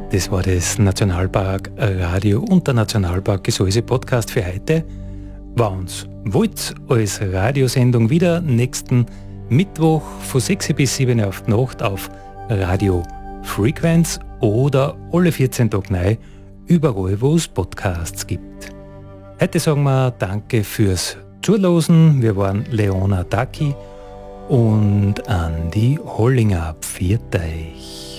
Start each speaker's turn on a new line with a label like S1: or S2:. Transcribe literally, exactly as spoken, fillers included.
S1: Das war das Nationalpark Radio und der Nationalpark Gesäuse Podcast für heute. Wenn's wollt, als Radiosendung wieder nächsten Mittwoch von sechs bis sieben auf die Nacht auf Radio Frequenz oder alle vierzehn Tage neu, überall wo es Podcasts gibt. Heute sagen wir Danke fürs Zuhören. Wir waren Leona Daki und Andi Hollinger. Pfiat euch.